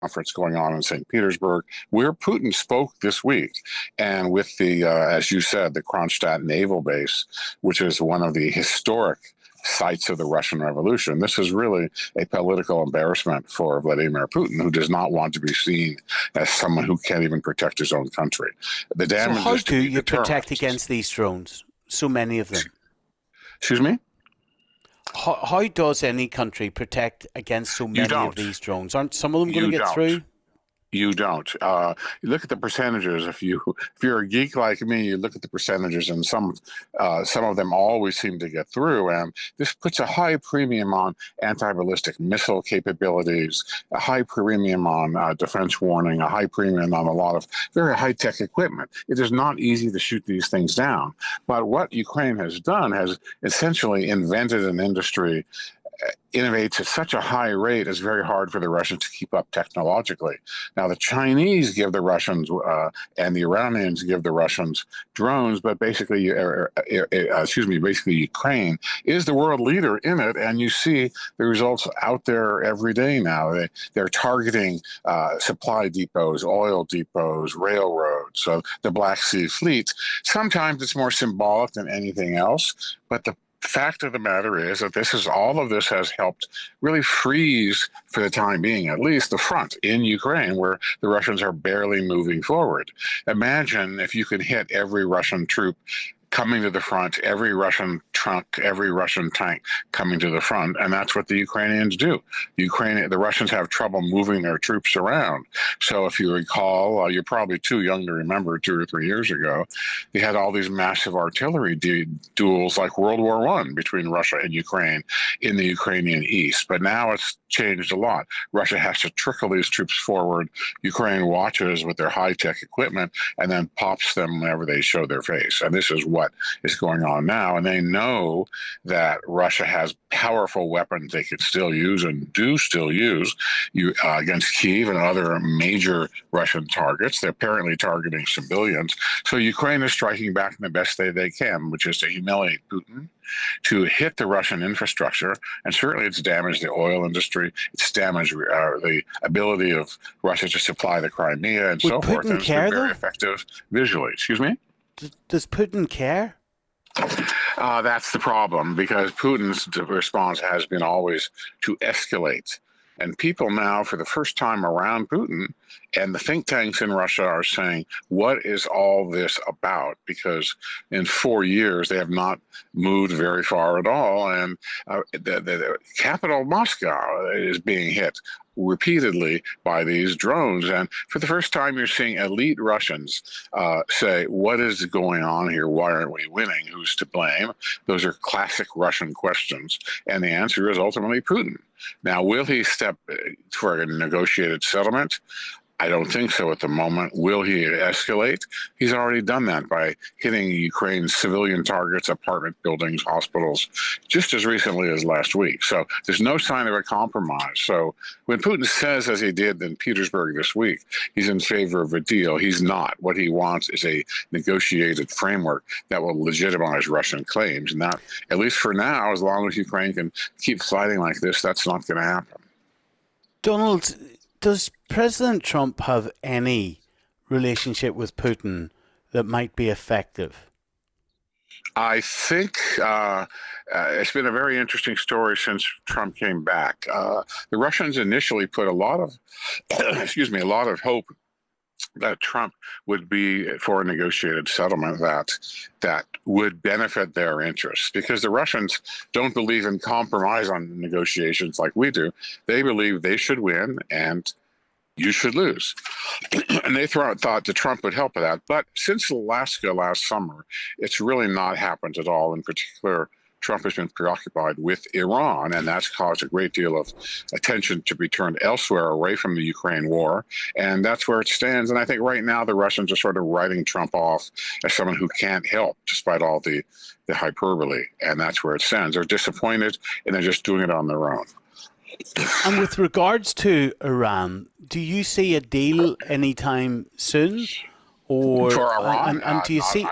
conference going on in St. Petersburg, where Putin spoke this week, and with the, as you said, the Kronstadt naval base, which is one of the historic sites of the Russian Revolution. This is really a political embarrassment for Vladimir Putin, who does not want to be seen as someone who can't even protect his own country. The So damage how is to do be you determined. protect against these drones? So many of them. Excuse me? How does any country protect against so You many of don't. these drones? Aren't some of them going to You get don't. through? You don't. You look at the percentages. If you're a geek like me, you look at the percentages, and some of them always seem to get through. And this puts a high premium on anti-ballistic missile capabilities, a high premium on defense warning, a high premium on a lot of very high-tech equipment. It is not easy to shoot these things down. But what Ukraine has done has essentially invented an industry, innovates at such a high rate, it's very hard for the Russians to keep up technologically. Now, the Chinese give the Russians and the Iranians give the Russians drones, but basically, basically Ukraine is the world leader in it, and you see the results out there every day now. They're targeting supply depots, oil depots, railroads, so the Black Sea fleet. Sometimes it's more symbolic than anything else, but the fact of the matter is that all of this has helped really freeze, for the time being at least, the front in Ukraine, where the Russians are barely moving forward. Imagine if you could hit every Russian troop coming to the front, every Russian truck, every Russian tank coming to the front, and that's what the Ukrainians do. The Russians have trouble moving their troops around. So if you recall, you're probably too young to remember 2 or 3 years ago, they had all these massive artillery duels like World War I between Russia and Ukraine in the Ukrainian east. But now it's changed a lot. Russia has to trickle these troops forward. Ukraine watches with their high-tech equipment and then pops them whenever they show their face. And this is what is going on now. And they know that Russia has powerful weapons they could still use and do still use against Kyiv and other major Russian targets. They're apparently targeting civilians. So Ukraine is striking back in the best way they can, which is to humiliate Putin, to hit the Russian infrastructure, and certainly it's damaged the oil industry, it's damaged the ability of Russia to supply the Crimea and Would so forth, Putin and it's been care, very though? effective visually. Excuse me? Does Putin care? That's the problem, because Putin's response has been always to escalate. And people now, for the first time around Putin, and the think tanks in Russia are saying, what is all this about? Because in 4 years, they have not moved very far at all. And the capital, Moscow, is being hit repeatedly by these drones. And for the first time, you're seeing elite Russians say, what is going on here? Why aren't we winning? Who's to blame? Those are classic Russian questions. And the answer is ultimately Putin. Now, will he step for a negotiated settlement? I don't think so at the moment. Will he escalate? He's already done that by hitting Ukraine's civilian targets, apartment buildings, hospitals, just as recently as last week. So there's no sign of a compromise. So when Putin says, as he did in Petersburg this week, he's in favor of a deal, he's not. What he wants is a negotiated framework that will legitimize Russian claims. And that, at least for now, as long as Ukraine can keep fighting like this, that's not going to happen. Donald, does President Trump have any relationship with Putin that might be effective? I think it's been a very interesting story since Trump came back. The Russians initially put a lot of, a lot of hope that Trump would be for a negotiated settlement that would benefit their interests, because the Russians don't believe in compromise on negotiations like we do. They believe they should win and you should lose. And they thought that Trump would help with that. But since Alaska last summer, it's really not happened at all. In particular, Trump has been preoccupied with Iran, and that's caused a great deal of attention to be turned elsewhere, away from the Ukraine war. And that's where it stands. And I think right now the Russians are sort of writing Trump off as someone who can't help, despite all the hyperbole. And that's where it stands. They're disappointed, and they're just doing it on their own. And with regards to Iran, do you see a deal anytime soon? Or For Iran, and do you see?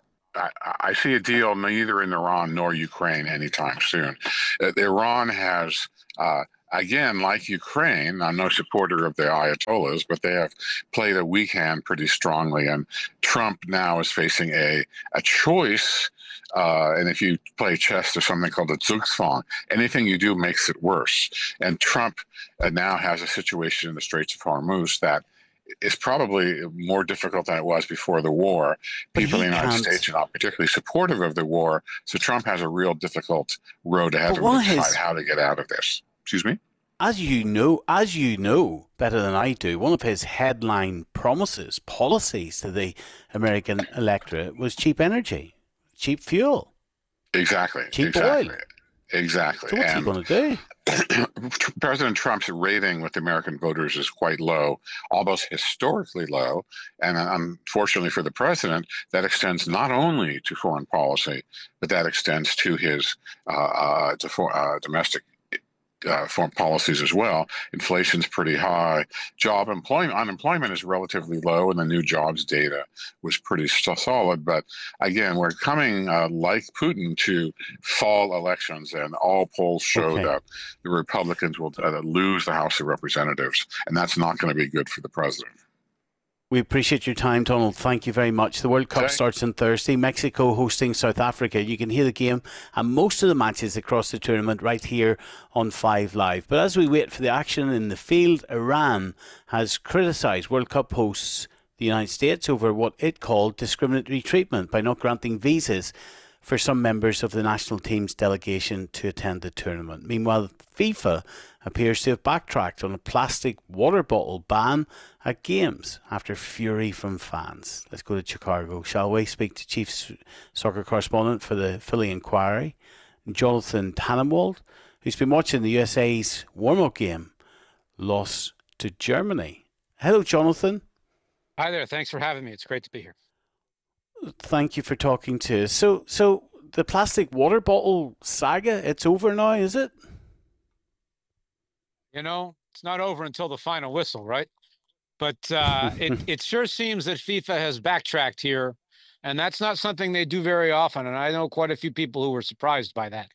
I see a deal neither in Iran nor Ukraine anytime soon. Iran has again, like Ukraine, I'm no supporter of the Ayatollahs, but they have played a weak hand pretty strongly. And Trump now is facing a choice. And if you play chess, there's something called the Zugzwang. Anything you do makes it worse. And Trump now has a situation in the Straits of Hormuz that is probably more difficult than it was before the war. But People he in the United can't. States are not particularly supportive of the war. So Trump has a real difficult road ahead But of him one to of decide his, how to get out of this. Excuse me? as you know better than I do, one of his headline promises, policies to the American electorate was cheap energy, cheap fuel, Exactly. cheap Exactly. oil. Exactly. So what's he And going to do? President Trump's rating with the American voters is quite low, almost historically low. And unfortunately for the president, that extends not only to foreign policy, but that extends to his domestic foreign policies as well. Inflation's pretty high. Unemployment is relatively low, and the new jobs data was pretty solid. But again, we're coming like Putin to fall elections, and all polls show Okay. that the Republicans will lose the House of Representatives, and that's not going to be good for the president. We appreciate your time, Donald. Thank you very much. The World Cup Okay. starts on Thursday. Mexico hosting South Africa. You can hear the game and most of the matches across the tournament right here on 5 Live. But as we wait for the action in the field, Iran has criticised World Cup hosts the United States over what it called discriminatory treatment by not granting visas for some members of the national team's delegation to attend the tournament. Meanwhile, FIFA appears to have backtracked on a plastic water bottle ban at games after fury from fans. Let's go to Chicago, shall we? Speak to Chief Soccer Correspondent for the Philly Inquiry, Jonathan Tannenwald, who's been watching the USA's warm-up game, loss to Germany. Hello, Jonathan. Hi there. Thanks for having me. It's great to be here. Thank you for talking to us. So the plastic water bottle saga, it's over now, is it? You know, it's not over until the final whistle, right? But it sure seems that FIFA has backtracked here, and that's not something they do very often. And I know quite a few people who were surprised by that.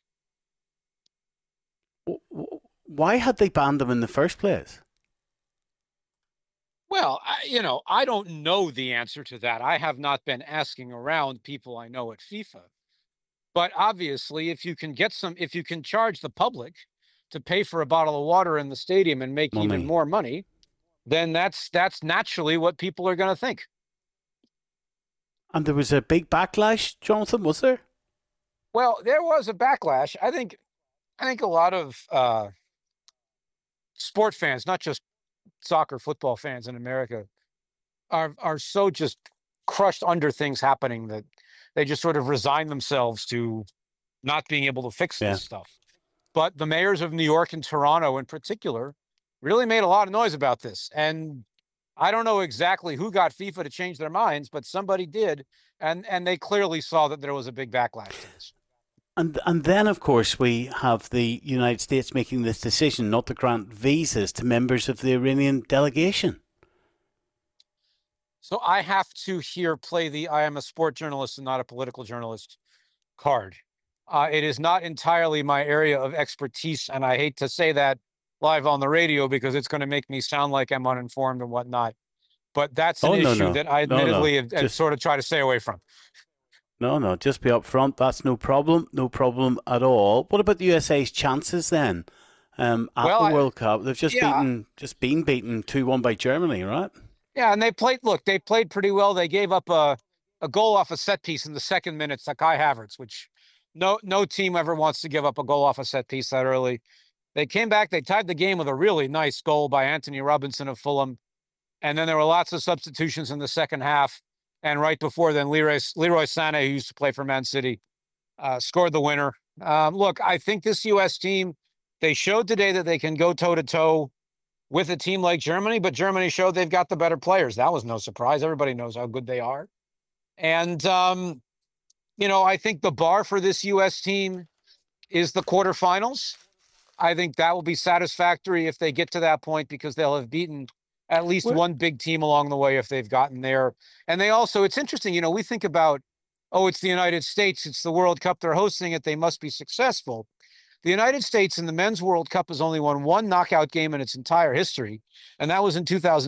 Why had they banned them in the first place? Well, I don't know the answer to that. I have not been asking around people I know at FIFA. But obviously, if you can charge the public to pay for a bottle of water in the stadium and make even Money. more money, then that's naturally what people are going to think. And there was a big backlash, Jonathan, was there? Well, there was a backlash. I think a lot of sport fans, not just soccer, football fans in America, are so just crushed under things happening that they just sort of resign themselves to not being able to fix Yeah. this stuff. But the mayors of New York and Toronto in particular really made a lot of noise about this. And I don't know exactly who got FIFA to change their minds, but somebody did. And they clearly saw that there was a big backlash to this. And then, of course, we have the United States making this decision not to grant visas to members of the Iranian delegation. So I have to here play the I am a sport journalist and not a political journalist card. It is not entirely my area of expertise, and I hate to say that live on the radio because it's going to make me sound like I'm uninformed and whatnot. But that's an issue that I admittedly have sort of try to stay away from. No, just be upfront. That's no problem. No problem at all. What about the USA's chances then at the World Cup? They've just been beaten 2-1 by Germany, right? Yeah, and they played pretty well. They gave up a goal off a set piece in the second minute to Kai Havertz, which no team ever wants to give up a goal off a set piece that early. They came back, they tied the game with a really nice goal by Anthony Robinson of Fulham. And then there were lots of substitutions in the second half. And right before then, Leroy Sané, who used to play for Man City, scored the winner. Look, I think this U.S. team, they showed today that they can go toe-to-toe with a team like Germany, but Germany showed they've got the better players. That was no surprise. Everybody knows how good they are. And, I think the bar for this U.S. team is the quarterfinals. I think that will be satisfactory if they get to that point because they'll have beaten at least one big team along the way if they've gotten there. And they also, it's interesting, we think about, oh, it's the United States, it's the World Cup, they're hosting it, they must be successful. The United States in the Men's World Cup has only won one knockout game in its entire history, and that was in 2000.